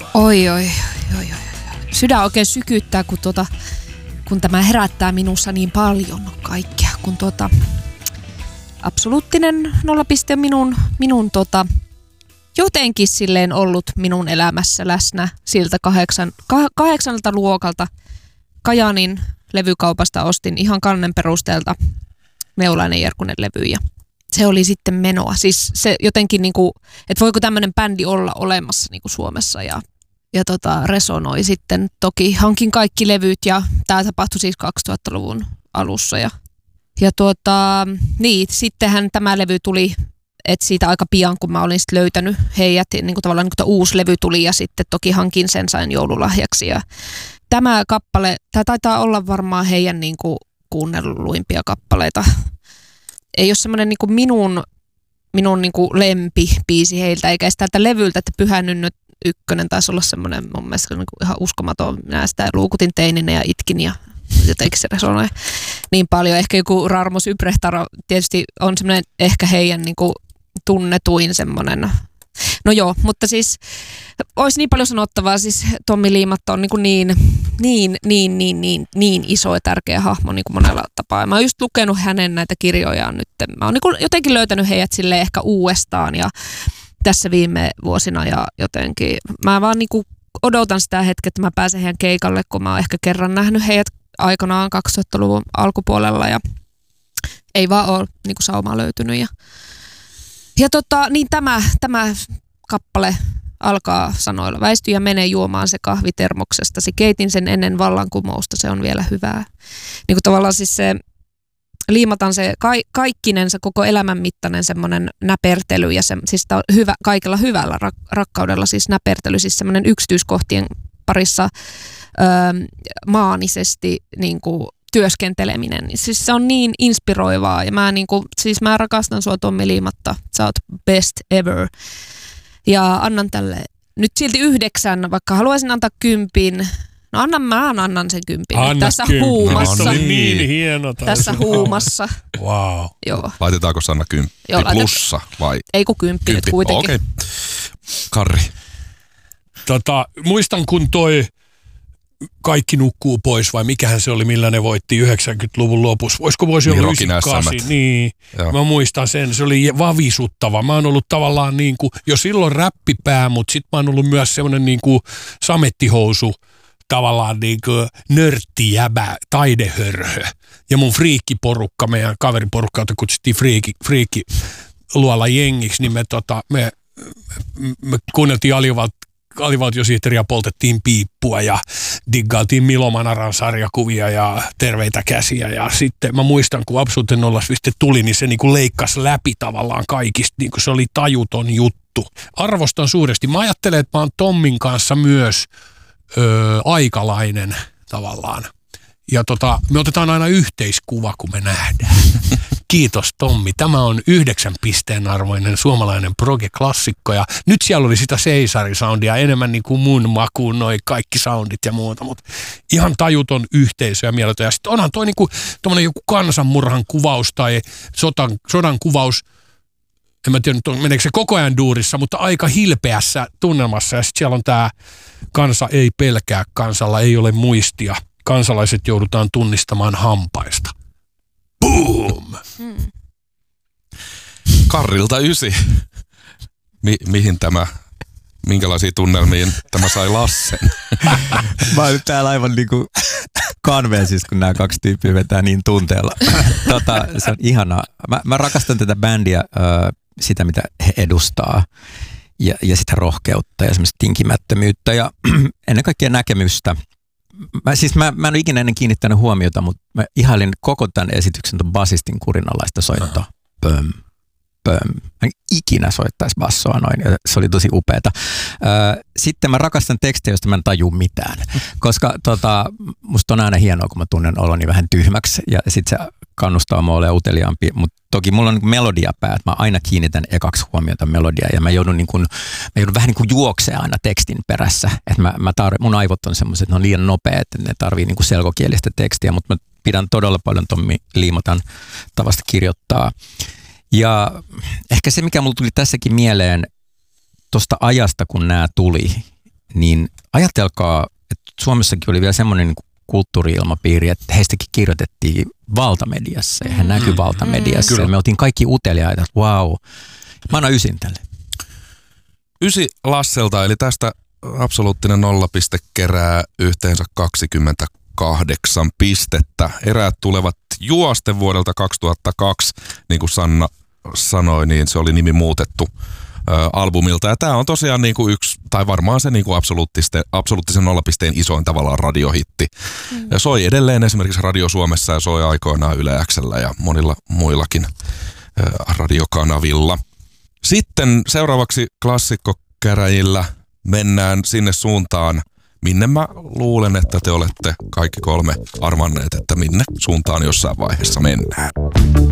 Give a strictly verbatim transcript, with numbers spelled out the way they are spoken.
Oi, oi, oi, oi. Sydän oikein sykyttää, kun, tuota, kun tämä herättää minussa niin paljon kaikkea. Kun tuota, absoluuttinen nollapiste minun, minun tota, jotenkin silleen ollut minun elämässä läsnä siltä kahdeksan, kah, kahdeksannelta luokalta. Kajaanin levykaupasta ostin ihan kannen perusteelta Neulainen Jerkunen levyjä. Se oli sitten menoa. Siis se jotenkin, niinku, että voiko tämmöinen bändi olla olemassa niinku Suomessa ja, ja tota, resonoi sitten. Toki hankin kaikki levyt ja tämä tapahtui siis kaksituhattaluvun alussa. Ja, ja tuota, niin, sittenhän tämä levy tuli, että siitä aika pian kun mä olin sitten löytänyt heidät, niin kuin tavallaan niin kuin uusi levy tuli ja sitten toki hankin sen sain joululahjaksi. Ja tämä kappale, tämä taitaa olla varmaan heidän niin kuin kuunnelluimpia kappaleita. Ei ole semmoinen niin kuin minun, minun niin kuin lempibiisi heiltä, eikä edes tältä levyltä, että Pyhä Nynny ykkönen taisi olla semmoinen mun mielestä niin kuin ihan uskomaton. Minä sitä luukutin teininä ja itkin ja jotenkin se resonoi niin paljon. Ehkä joku Rarmo Syprehtaro tietysti on semmoinen ehkä heidän niin kuin tunnetuin semmoinen. No joo, mutta siis olisi niin paljon sanottavaa. Siis Tommi Liimatta on niin, kuin niin, niin, niin, niin, niin, niin iso ja tärkeä hahmo niin kuin monella tapaa. Mä oon just lukenut hänen näitä kirjojaan nyt. Mä oon niin kuin jotenkin löytänyt heidät silleen ehkä uudestaan ja tässä viime vuosina ja jotenkin. Mä vaan niin kuin odotan sitä hetkeä, että mä pääsen heidän keikalle, kun mä oon ehkä kerran nähnyt heidät aikanaan kaksituhattaluvun alkupuolella ja ei vaan ole niin kuin saumaa löytynyt. Ja, ja tota, niin tämä, tämä kappale alkaa sanoilla. Väisty ja mene juomaan se kahvi termoksestasi. Keitin sen ennen vallankumousta, se on vielä hyvää. Niin kuin tavallaan siis se Liimatan se ka- kaikkinensa koko elämän mittainen semmoinen näpertely ja se, siis hyvä, kaikella hyvällä rak- rakkaudella siis näpertely, siis semmoinen yksityiskohtien parissa öö, maanisesti niin kuin työskenteleminen. Siis se on niin inspiroivaa ja mä, niin kuin, siis mä rakastan sua Tommi Liimatta, sä oot best ever ja annan tälle nyt silti yhdeksän, vaikka haluaisin antaa kympin. No annan, mä annan sen kympin Anna tässä kympin. huumassa. No, niin hieno. Tässä huumassa. Wow. Joo. Laitetaanko Sanna kymppi Joo, plussa vai? Ei kun kymppi, kymppi. Nyt kuitenkin. Okei. Okay. Karri. Tota, muistan kun toi Kaikki nukkuu pois vai mikähän se oli, millä ne voitti yhdeksänkymmentäluvun lopussa. Voisiko voisi olla yhdeksänkymmentäkahdeksan? Niin, joo. Mä muistan sen. Se oli vavisuttava. Mä oon ollut tavallaan niin kuin, jo silloin räppipää, mutta sit mä oon ollut myös semmoinen niin kuin samettihousu, tavallaan niin kuin nörttijäbä, taidehörhö. Ja mun friikkiporukka, meidän kaveriporukka, jota kutsuttiin friikki, friikki luola jengiksi, niin me, tota, me, me kuunneltiin Alivalta alivaltiosihteeriä, poltettiin piippua ja diggaaltiin Milo Manaran sarjakuvia ja terveitä käsiä. Ja sitten mä muistan, kun Absoluuttinen nollapiste tuli, niin se niinku leikkasi läpi tavallaan kaikista. Niinku se oli tajuton juttu. Arvostan suuresti. Mä ajattelen, että mä oon Tommin kanssa myös öö, aikalainen tavallaan. Ja tota, me otetaan aina yhteiskuva, kun me nähdään. Kiitos Tommi. Tämä on yhdeksän pisteen arvoinen suomalainen proge-klassikko ja nyt siellä oli sitä Seisari-soundia enemmän niin kuin mun makuun noi kaikki soundit ja muuta, mutta ihan tajuton yhteisö ja mieletön. Ja sitten onhan toi niin kuin tommoinen joku kansanmurhan kuvaus tai sodan, sodan kuvaus, en mä tiedä meneekö se koko ajan duurissa, mutta aika hilpeässä tunnelmassa ja sitten siellä on tää kansa ei pelkää, kansalla ei ole muistia. Kansalaiset joudutaan tunnistamaan hampaista. Boom! Hmm. Karrilta ysi. Mi- mihin tämä, minkälaisiin tunnelmiin tämä sai Lassen? Mä oon nyt täällä aivan niinku kanveesissa, kun nämä kaksi tyyppiä vetää niin tunteella. tota, se on ihanaa. Mä, mä rakastan tätä bändiä, äh, sitä mitä he edustaa ja, ja sitä rohkeutta ja semmoista tinkimättömyyttä ja ennen kaikkea näkemystä. Mä, siis mä, mä en ole ikinä ennen kiinnittänyt huomiota, mutta mä ihailin koko tämän esityksen ton basistin kurinalaista soittoa. Pöm, pöm. Mä en ikinä soittaisi bassoa noin, ja se oli tosi upeata. Sitten mä rakastan tekstejä, joista mä en taju mitään, koska tota, musta on aina hienoa, kun mä tunnen oloni vähän tyhmäksi, ja sitten se kannustaa mua olemaan uteliaampi, mutta toki mulla on niin melodiapää, että mä aina kiinnitän ekaksi huomiota melodiaa, ja mä joudun, niin kuin, mä joudun vähän niin kuin juoksemaan aina tekstin perässä, että mä, mä tar- mun aivot on semmoiset, että ne on liian nopeat, että ne tarvii niin kuin selkokielistä tekstiä, mutta mä pidän todella paljon Tommi Liimatan tavasta kirjoittaa. Ja ehkä se, mikä mulla tuli tässäkin mieleen tuosta ajasta, kun nämä tuli, niin ajatelkaa, että Suomessakin oli vielä semmoinen niin kulttuuri-ilmapiiri, että heistäkin kirjoitettiin valtamediassa ja hän mm. näkyi valtamediassa. Mm. Ja me oltiin kaikki uteliaita, että vau, mä annan ysin tälle. Ysi Lasselta, eli tästä absoluuttinen nollapiste kerää yhteensä kaksikymmentäkahdeksan pistettä. Eräät tulevat juosten vuodelta kaksituhattakaksi, niin kuin Sanna sanoi, niin se oli nimi muutettu ä, albumilta. Ja tämä on tosiaan niin kuin yksi, tai varmaan se niin kuin absoluuttisen nollapisteen isoin tavallaan radiohitti. Mm. Ja soi edelleen esimerkiksi Radio Suomessa ja soi aikoinaan Yle X:llä ja monilla muillakin ä, radiokanavilla. Sitten seuraavaksi klassikkokäräjillä mennään sinne suuntaan, minne mä luulen, että te olette kaikki kolme arvanneet, että minne suuntaan jossain vaiheessa mennään.